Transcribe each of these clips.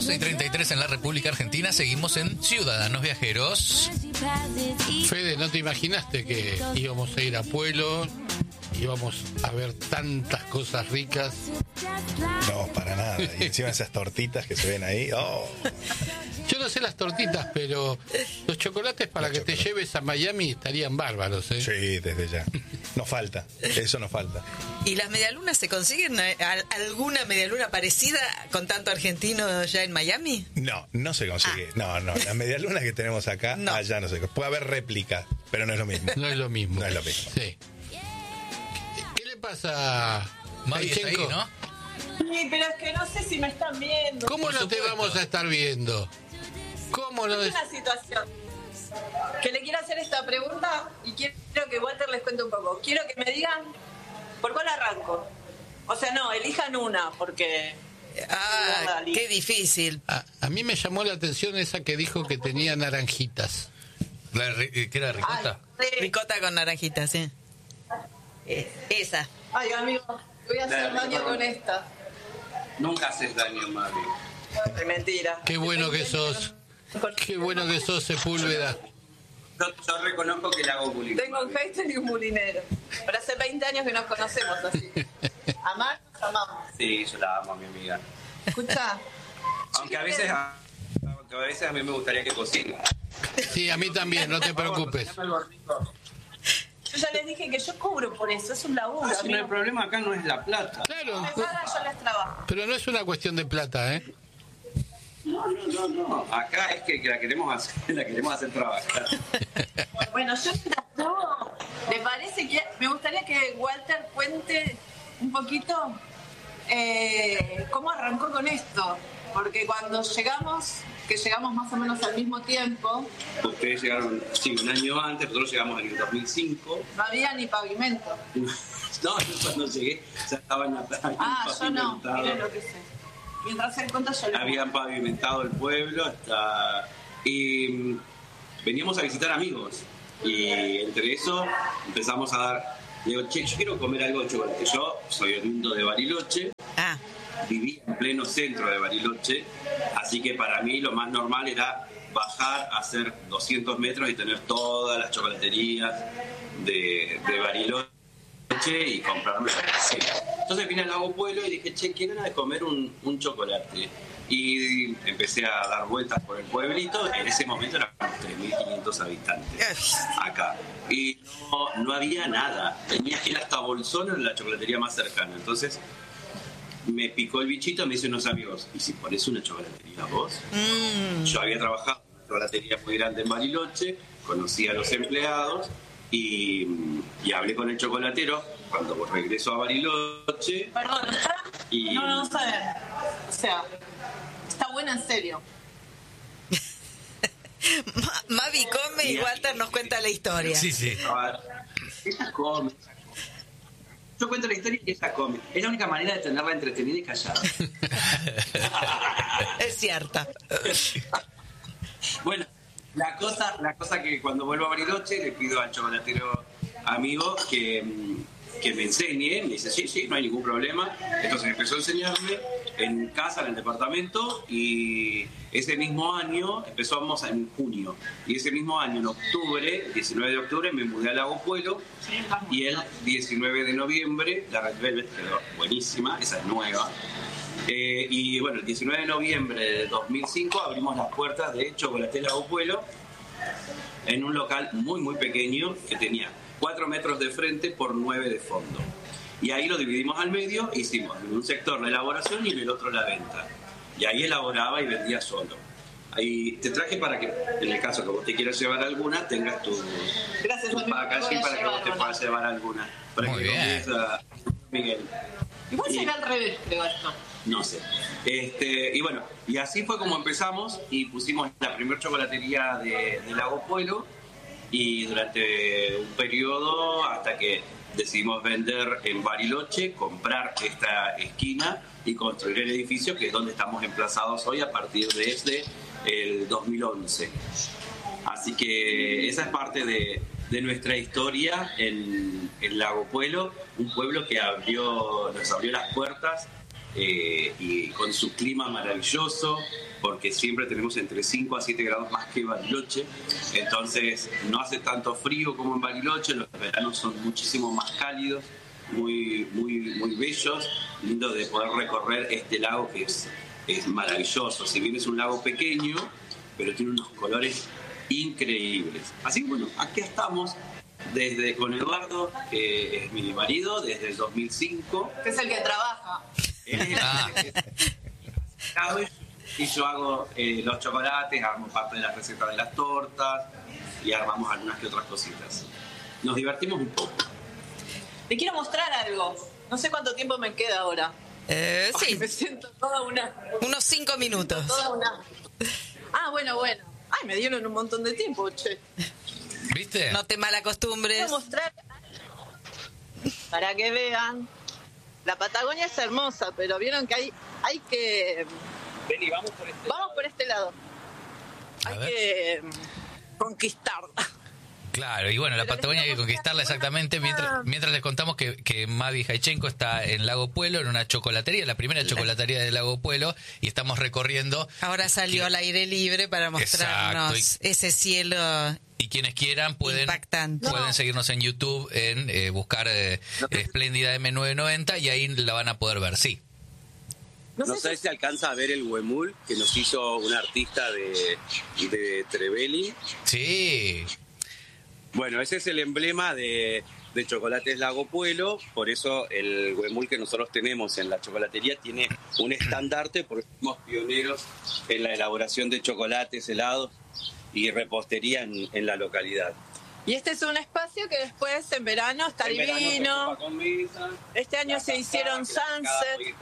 12:33 en la República Argentina. Seguimos en Ciudadanos Viajeros. Fede, ¿no te imaginaste que íbamos a ir a Pueblo? Íbamos a ver tantas cosas ricas. No, para nada. Y encima esas tortitas que se ven ahí. Oh. Yo no sé las tortitas, pero los chocolates para que te lleves a Miami estarían bárbaros, ¿eh? Sí, desde ya. No falta, eso no falta. ¿Y las medialunas se consiguen? ¿Alguna medialuna parecida con tanto argentino ya en Miami? No se consigue. No, las medialunas que tenemos acá, No. allá no se consigue. Puede haber réplica, pero no es lo mismo. No es lo mismo. No es lo mismo. Sí. ¿Qué le pasa, Mavi está ahí, Marchenko? ¿no? Sí, pero es que no sé si me están viendo. ¿Cómo Por no te supuesto. vamos a estar viendo? ¿Cómo no? Es una situación que le quiero hacer esta pregunta y quiero que Walter les cuente un poco. Quiero que me digan por cuál arranco. O sea, no, elijan una, porque... Ah, qué difícil. A mí me llamó la atención esa que dijo que tenía naranjitas. ¿Qué era ricota? Ay, Ricota con naranjitas, sí. Esa. ay, amigo, voy a hacer daño con esta. Nunca haces daño, Mavi. Ay, mentira. Qué bueno que sos. Qué bueno que sos, Sepúlveda. Yo reconozco que le hago bullying. Tengo un hater y un mulinero. Pero hace 20 años que nos conocemos así. Amar, nos amamos. Sí, yo la amo a mi amiga. Escucha. Aunque a veces a mí me gustaría que cocine. Sí, a mí también, no te preocupes. Yo ya les dije que yo cobro por eso, es un laburo. Si no, el amigo. problema acá no es la plata. Claro, Me pagan, yo les trabajo. pero no es una cuestión de plata, ¿eh? No. Acá es que la queremos hacer trabajar. Bueno, yo ¿le parece que me gustaría que Walter cuente un poquito cómo arrancó con esto? Porque cuando llegamos más o menos al mismo tiempo, Ustedes llegaron, sí, un año antes, nosotros llegamos en el 2005. no había ni pavimento. No, yo cuando llegué ya estaban Yo no, miren lo que sé. Mientras él cuenta yo le Habían pavimentado el pueblo y veníamos a visitar amigos. Y entre eso empezamos a dar. Digo, che, yo quiero comer algo de chocolate. Yo soy oriundo de Bariloche, Ah, viví en pleno centro de Bariloche, así que para mí lo más normal era bajar, hacer 200 metros y tener todas las chocolaterías de Bariloche y comprarme. Entonces vine al Lago Pueblo y dije, che, qué ganas de comer un chocolate. Y empecé a dar vueltas por el pueblito. En ese momento eran 3.500 habitantes acá. Y no había nada. Tenía que ir hasta Bolsón, la chocolatería más cercana. Entonces me picó el bichito, me hice unos amigos, ¿y si pones una chocolatería vos? Yo había trabajado en una chocolatería muy grande en Bariloche, conocí a los empleados y hablé con el chocolatero cuando regreso a Bariloche. Perdón, ¿está? Y- No saben. O sea, está buena en serio. Mavi come y Walter nos cuenta la historia. Sí. Ella come. Yo cuento la historia y ella come. Es la única manera de tenerla entretenida y callada. Es cierta. Bueno, la cosa que cuando vuelvo a Bariloche le pido al chocolatero amigo que me enseñe. Me dice, sí, no hay ningún problema. Entonces empezó a enseñarme en casa, en el departamento, y ese mismo año, empezamos en junio, y ese mismo año, en octubre, el 19 de octubre, me mudé al Lago Puelo, y el 19 de noviembre, la Red Velvet quedó buenísima, esa es nueva. Y bueno, el 19 de noviembre de 2005 abrimos las puertas de Chocolaté Lago Puelo en un local muy muy pequeño que tenía 4 metros de frente por 9 de fondo. Y ahí lo dividimos al medio, hicimos en un sector la elaboración y en el otro la venta. Y ahí elaboraba y vendía solo. Ahí te traje para que, en el caso que vos te quieras llevar alguna, tengas tu packaging para que vos te puedas llevar alguna. Para Muy que bien. compres a Miguel. Igual será al revés, creo esto. No sé. Y bueno, y así fue como empezamos y pusimos la primer chocolatería de Lago Puelo, y durante un periodo hasta que decidimos vender en Bariloche, comprar esta esquina y construir el edificio que es donde estamos emplazados hoy a partir de el 2011. Así que esa es parte de nuestra historia en Lago Puelo, un pueblo que nos abrió las puertas y con su clima maravilloso, porque siempre tenemos entre 5 a 7 grados más que Bariloche, entonces no hace tanto frío como en Bariloche, los veranos son muchísimo más cálidos, muy bellos, lindo de poder recorrer este lago que es maravilloso. Si bien es un lago pequeño, pero tiene unos colores increíbles. Así que bueno, aquí estamos con Eduardo, que es mi marido, desde el 2005. Que es el que trabaja. Y yo hago los chocolates, armo parte de la receta de las tortas y armamos algunas que otras cositas. Nos divertimos un poco. Te quiero mostrar algo. No sé cuánto tiempo me queda ahora. Sí. Ay, me siento toda una... Unos 5 minutos. Toda una... Bueno. Ay, me dieron un montón de tiempo, che. ¿Viste? No te malacostumbres. Quiero mostrar para que vean. La Patagonia es hermosa, pero vieron que hay que... Vení, vamos por este lado. Hay que conquistarla. Claro, y bueno, la Patagonia hay que conquistarla exactamente, mientras les contamos que Mavi Jaichenko está en Lago Puelo, en una chocolatería, la primera chocolatería de Lago Puelo, y estamos recorriendo... Ahora salió al aire libre para mostrarnos ese cielo y quienes quieran pueden seguirnos en YouTube, en buscar Espléndida M990, y ahí la van a poder ver, sí. No sé si alcanza a ver el huemul que nos hizo un artista de Trevelin. Sí. Bueno, ese es el emblema de Chocolates Lago Puelo, por eso el huemul que nosotros tenemos en la chocolatería tiene un estandarte, porque somos pioneros en la elaboración de chocolates, helados y repostería en la localidad. Y este es un espacio que después en verano está divino. Este año se hicieron sunset.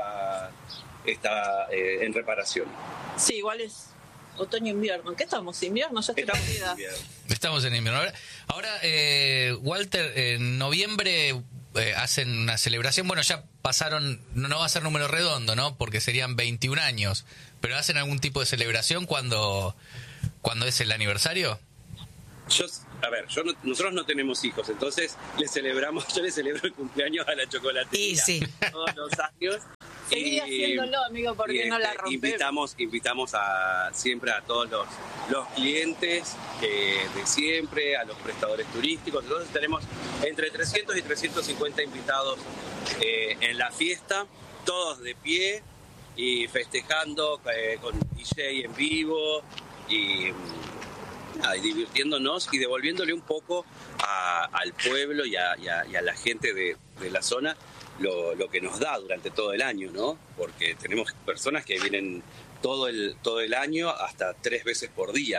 Está en reparación. Sí, igual es otoño-invierno. ¿Qué estamos? ¿Invierno? Ya estoy perdida. Estamos en invierno. Ahora Walter, en noviembre hacen una celebración. Bueno, ya pasaron, no va a ser número redondo, ¿no? Porque serían 21 años. Pero ¿hacen algún tipo de celebración cuando es el aniversario? Nosotros no tenemos hijos, entonces yo le celebro el cumpleaños a la chocolatería. Y sí. Todos los años. Seguí haciéndolo, amigo, porque no la rompemos. Invitamos siempre a todos los clientes de siempre, a los prestadores turísticos. Entonces tenemos entre 300 y 350 invitados en la fiesta, todos de pie y festejando con DJ en vivo y divirtiéndonos y devolviéndole un poco al pueblo y a la gente de la zona lo que nos da durante todo el año, ¿no? Porque tenemos personas que vienen todo el año hasta 3 veces por día.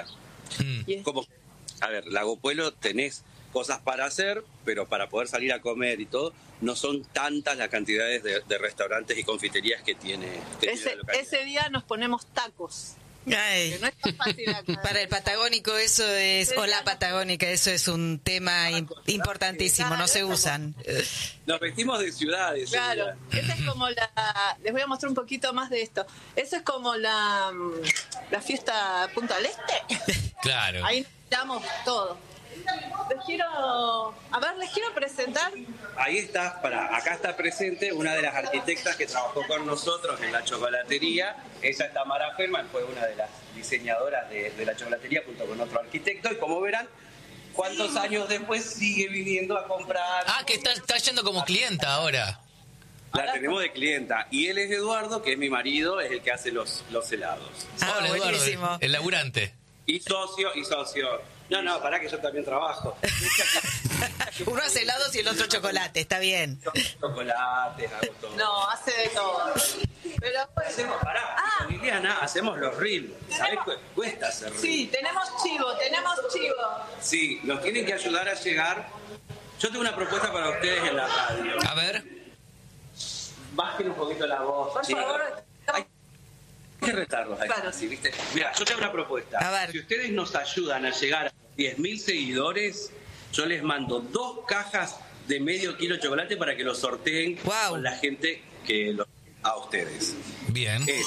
Lago Puelo tenés cosas para hacer, pero para poder salir a comer y todo, no son tantas las cantidades de restaurantes y confiterías que tiene la localidad. Ese día nos ponemos tacos. Ay. Que no es tan fácil acá. Para el patagónico eso es, o la patagónica, eso es un tema importantísimo, no se usan. Nos vestimos de ciudades. Claro, esa es como les voy a mostrar un poquito más de esto. Eso es como la fiesta Punta del Este. Claro. Ahí damos todo. Les quiero presentar. Ahí está, acá está presente una de las arquitectas que trabajó con nosotros en la chocolatería. Ella es Tamara Ferman, fue una de las diseñadoras de la chocolatería junto con otro arquitecto. Y como verán, ¿cuántos años después sigue viniendo a comprar? Que está yendo como clienta ahora. La tenemos de clienta. Y él es Eduardo, que es mi marido, es el que hace los helados. Hola, Eduardo, buenísimo. el laburante. Y socio. No, pará que yo también trabajo. Uno hace helados y el otro chocolate, está bien. Chocolates, hago todo. No, hace de todo. Pero con Liliana hacemos los reels. ¿Sabés qué cuesta hacer reels? Sí, tenemos chivo. Sí, nos tienen que ayudar a llegar. Yo tengo una propuesta para ustedes en la radio. A ver. Bajen un poquito la voz. Por favor. Hay que retarlos ahí, Claro. sí, ¿viste? Mira, yo tengo una propuesta. A ver. Si ustedes nos ayudan a llegar a 10.000 seguidores, yo les mando 2 cajas de medio kilo de chocolate para que los sorteen con la gente que a ustedes. Bien. Es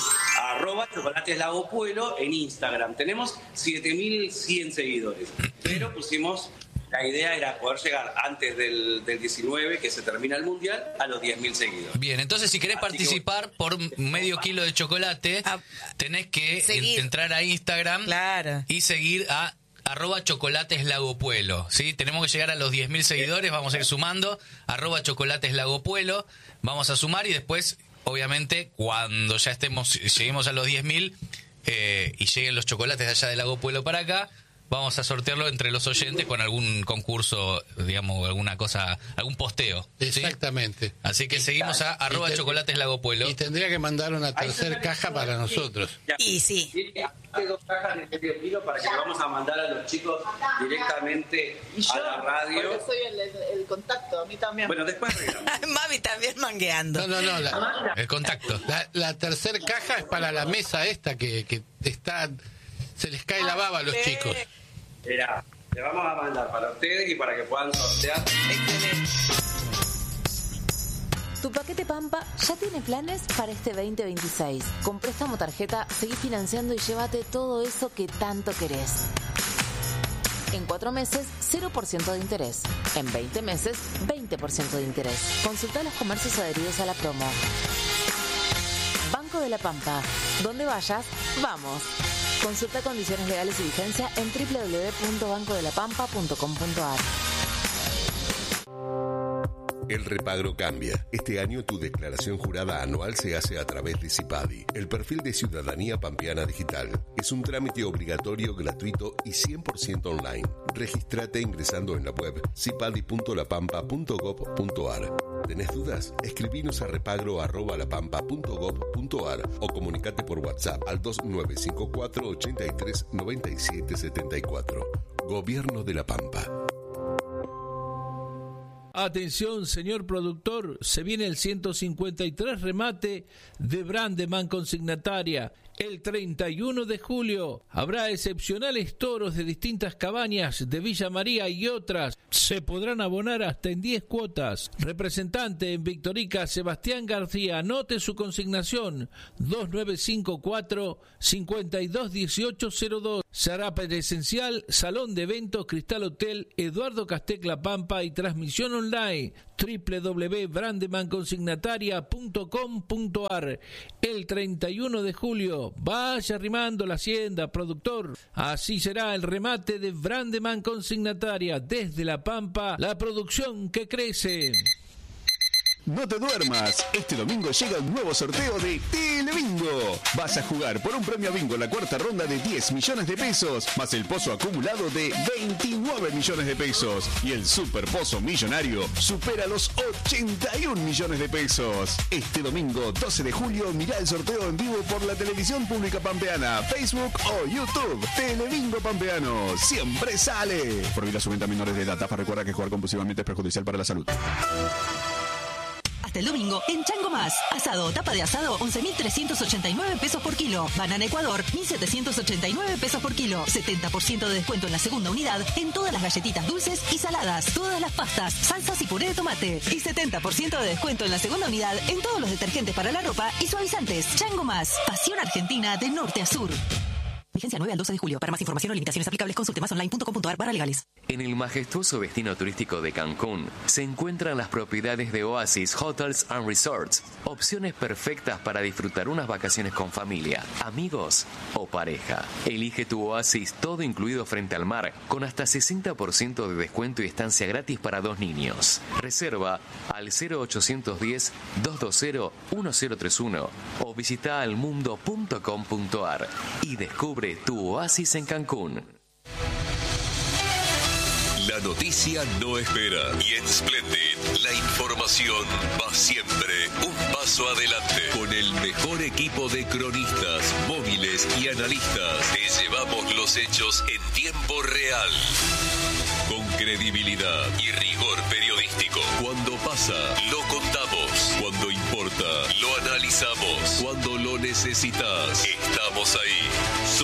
@chocolateslagopuelo en Instagram. Tenemos 7.100 seguidores, pero pusimos La idea era poder llegar antes del 19, que se termina el Mundial, a los 10.000 seguidores. Bien, entonces si querés participar por medio kilo de chocolate, tenés que entrar a Instagram y seguir a @chocolateslagopuelo, ¿sí? Tenemos que llegar a los 10.000 seguidores, vamos a ir sumando, @chocolateslagopuelo, vamos a sumar y después, obviamente, cuando ya lleguemos a los 10.000 y lleguen los chocolates de allá de Lago Puelo para acá, vamos a sortearlo entre los oyentes con algún concurso, digamos, alguna cosa, algún posteo. ¿Sí? Exactamente. Así que seguimos a @chocolateslagopuelo. Y tendría que mandar una tercera caja para nosotros. Y sí. Hay 2 cajas de medio kilo para que le vamos a mandar a los chicos directamente a la radio. Porque soy el contacto, a mí también. Bueno, después arreglamos. Mami también mangueando. No. El contacto. La tercera caja es para la mesa esta que está... Se les cae la baba a los chicos. Mirá, le vamos a mandar para ustedes y para que puedan sortear. Excelente. Tu paquete Pampa ya tiene planes para este 2026. Con préstamo tarjeta, seguí financiando y llévate todo eso que tanto querés. En 4 meses, 0% de interés. En 20 meses, 20% de interés. Consulta los comercios adheridos a la promo. Banco de la Pampa. Donde vayas, vamos. Consulta condiciones legales y vigencia en www.bancodelapampa.com.ar. El repagro cambia. Este año tu declaración jurada anual se hace a través de CIPADI, el perfil de Ciudadanía Pampeana Digital. Es un trámite obligatorio, gratuito y 100% online. Regístrate ingresando en la web cipadi.lapampa.gov.ar. ¿Tenés dudas? Escribinos a repagro@lapampa.gov.ar o comunicate por WhatsApp al 2954 83 97 74. Gobierno de la Pampa. Atención, señor productor, se viene el 153 remate de Brandeman Consignataria. El 31 de julio habrá excepcionales toros de distintas cabañas de Villa María y otras. Se podrán abonar hasta en 10 cuotas. Representante en Victorica, Sebastián García. Anote su consignación: 2954-521802. Se hará presencial, Salón de Eventos, Cristal Hotel, Eduardo Castec La Pampa y transmisión online www.brandemanconsignataria.com.ar. El 31 de julio, vaya arrimando la hacienda, productor. Así será el remate de Brandeman Consignataria. Desde La Pampa, la producción que crece. No te duermas, este domingo llega un nuevo sorteo de Telebingo. Vas a jugar por un premio bingo en la cuarta ronda de 10 millones de pesos, más el pozo acumulado de 29 millones de pesos. Y el super pozo millonario supera los 81 millones de pesos. Este domingo 12 de julio mirá el sorteo en vivo por la televisión pública pampeana, Facebook o YouTube. Telebingo Pampeano, siempre sale. Prohibida su venta a menores de edad. TAFA recuerda que jugar compulsivamente es perjudicial para la salud. Hasta el domingo, en Chango Más. Asado o tapa de asado, 11.389 pesos por kilo. Banana Ecuador, 1.789 pesos por kilo. 70% de descuento en la segunda unidad en todas las galletitas dulces y saladas, todas las pastas, salsas y puré de tomate. Y 70% de descuento en la segunda unidad en todos los detergentes para la ropa y suavizantes. Chango Más. Pasión argentina de norte a sur. Vigencia 9 al 12 de julio. Para más información o limitaciones aplicables, consulte masonline.com.ar/legales. En el majestuoso destino turístico de Cancún se encuentran las propiedades de Oasis Hotels and Resorts. Opciones perfectas para disfrutar unas vacaciones con familia, amigos o pareja. Elige tu Oasis todo incluido frente al mar con hasta 60% de descuento y estancia gratis para 2 niños. Reserva al 0810-220-1031 o visita almundo.com.ar y descubre tu oasis en Cancún. La noticia no espera y en Splendid la información va siempre un paso adelante. Con el mejor equipo de cronistas, móviles y analistas, te llevamos los hechos en tiempo real. Con credibilidad y rigor periodístico. Cuando pasa, lo contamos. Cuando importa, lo analizamos. Cuando lo necesitas, estamos ahí.